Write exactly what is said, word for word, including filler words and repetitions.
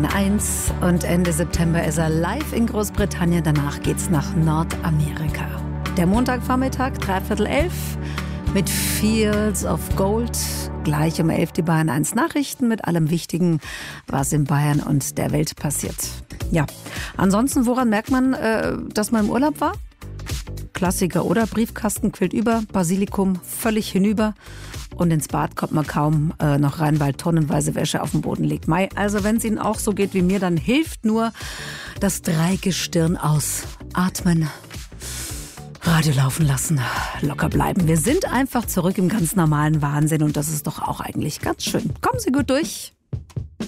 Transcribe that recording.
Bayern eins und Ende September ist er live in Großbritannien. Danach geht's nach Nordamerika. Der Montagvormittag, dreiviertel elf mit Fields of Gold. Gleich um elf die Bayern eins Nachrichten mit allem Wichtigen, was in Bayern und der Welt passiert. Ja, ansonsten, woran merkt man, äh, dass man im Urlaub war? Klassiker, oder? Briefkasten quillt über, Basilikum völlig hinüber und ins Bad kommt man kaum äh, noch rein, weil tonnenweise Wäsche auf dem Boden liegt. Mai, also wenn es Ihnen auch so geht wie mir, dann hilft nur das Dreigestirn aus. Atmen, Radio laufen lassen, locker bleiben. Wir sind einfach zurück im ganz normalen Wahnsinn und das ist doch auch eigentlich ganz schön. Kommen Sie gut durch.